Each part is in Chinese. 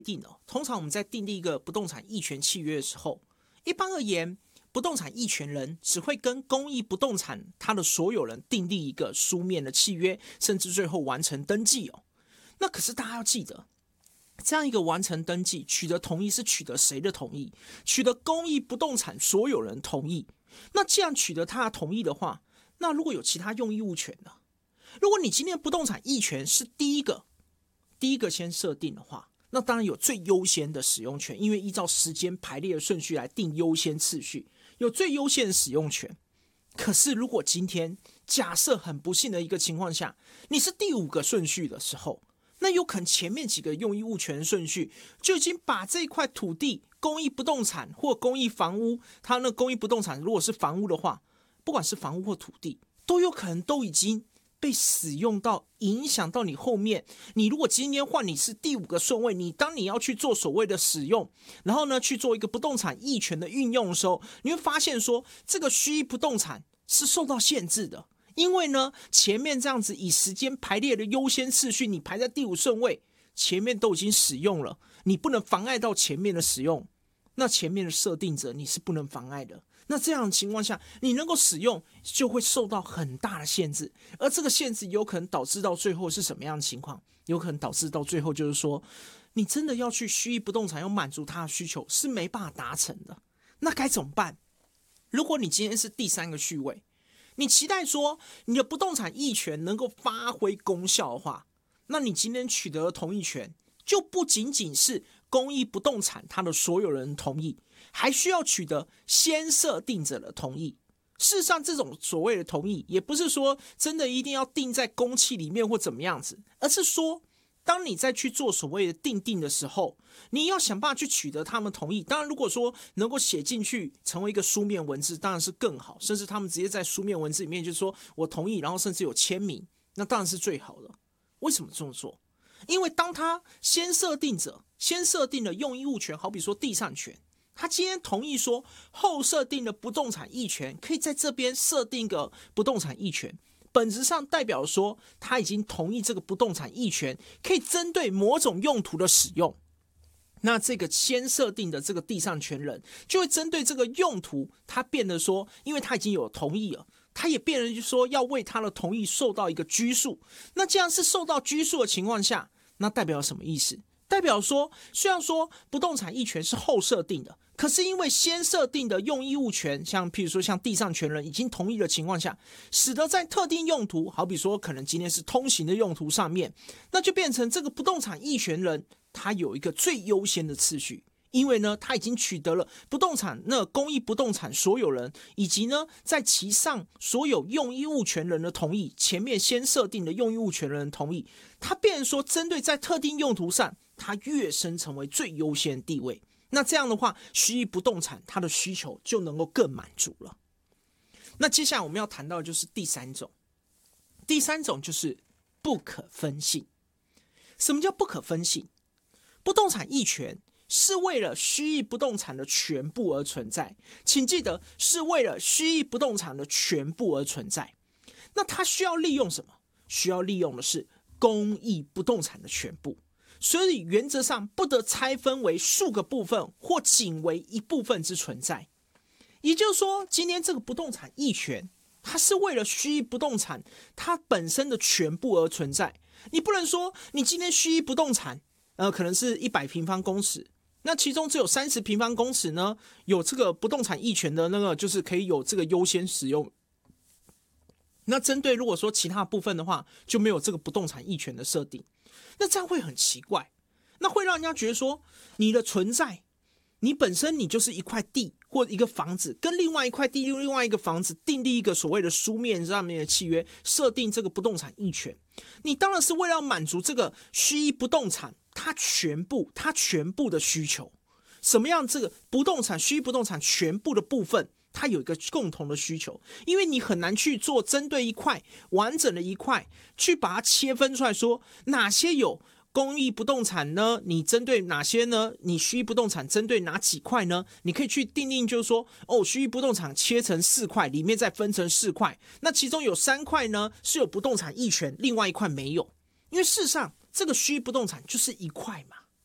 通常我们在订立一个不动产役权契约的时候，一般而言，不动产役权人只会跟公益不动产它的所有人订立一个书面的契约，甚至最后完成登记哦。那可是大家要记得，这样一个完成登记取得同意是取得谁的同意？取得公益不动产所有人同意。那既然取得他的同意的话，那如果有其他用益物权呢？如果你今天不动产役权是第一个先设定的话，那当然有最优先的使用权，因为依照时间排列的顺序来定优先次序，有最优先的使用权。可是如果今天假设很不幸的一个情况下，你是第5个顺序的时候，那有可能前面几个用益物权顺序就已经把这块土地公益不动产或公益房屋，它那公益不动产如果是房屋的话，不管是房屋或土地，都有可能都已经被使用到，影响到你后面。你如果今天换你是第5个顺位，当你要去做所谓的使用，然后呢去做一个不动产役权的运用的时候，你会发现说这个虚益不动产是受到限制的。因为呢前面这样子以时间排列的优先次序，你排在第5顺位，前面都已经使用了，你不能妨碍到前面的使用，那前面的设定者你是不能妨碍的。那这样的情况下，你能够使用就会受到很大的限制，而这个限制有可能导致到最后是什么样的情况？有可能导致到最后就是说，你真的要去虚益不动产要满足他的需求是没办法达成的。那该怎么办？如果你今天是第3个序位，你期待说你的不动产役权能够发挥功效的话，那你今天取得的同意权就不仅仅是公益不动产它的所有人同意，还需要取得先设定者的同意。事实上这种所谓的同意也不是说真的一定要定在公契里面或怎么样子，而是说当你在去做所谓的定的时候，你要想办法去取得他们同意。当然如果说能够写进去成为一个书面文字当然是更好，甚至他们直接在书面文字里面就是说我同意，然后甚至有签名，那当然是最好的。为什么这么做？因为当他先设定者先设定了用益物权，好比说地上权，他今天同意说后设定的不动产役权可以在这边设定个不动产役权，本质上代表说他已经同意这个不动产役权可以针对某种用途的使用。那这个先设定的这个地上权人就会针对这个用途，他变得说因为他已经有同意了，他也变成说要为他的同意受到一个拘束。那这样是受到拘束的情况下，那代表什么意思？代表说虽然说不动产役权是后设定的，可是因为先设定的用益物权，像譬如说像地上权人已经同意的情况下，使得在特定用途，好比说可能今天是通行的用途上面，那就变成这个不动产役权人他有一个最优先的次序。因为呢他已经取得了不动产那公益不动产所有人以及呢在其上所有用益物权人的同意，前面先设定的用益物权人的同意，他变成说针对在特定用途上他跃升成为最优先地位。那这样的话虚益不动产它的需求就能够更满足了。那接下来我们要谈到的就是第3种，第3种就是不可分性。什么叫不可分性？不动产役权是为了虚益不动产的全部而存在，请记得是为了虚益不动产的全部而存在。那它需要利用什么？需要利用的是公益不动产的全部，所以原则上不得拆分为数个部分或仅为一部分之存在。也就是说今天这个不动产役权它是为了虚益不动产它本身的全部而存在。你不能说你今天虚益不动产可能是100平方公尺，那其中只有30平方公尺呢有这个不动产役权的那个就是可以有这个优先使用，那针对如果说其他部分的话就没有这个不动产役权的设定，那这样会很奇怪，那会让人家觉得说你的存在，你本身你就是一块地或一个房子跟另外一块地另外一个房子订立一个所谓的书面上面的契约，设定这个不动产役权，你当然是为了要满足这个虚益不动产它全部的需求。什么样这个不动产虚益不动产全部的部分它有一个共同的需求，因为你很难去做针对一块完整的一块去把它切分出来说哪些有公益不动产呢，你针对哪些呢，你虚益不动产针对哪几块呢，你可以去定定就是说虚益不动产切成4块，里面再分成4块，那其中有3块呢是有不动产役权，另外1块没有。因为事实上这个虚益不动产就是一块嘛，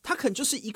它可能就是一个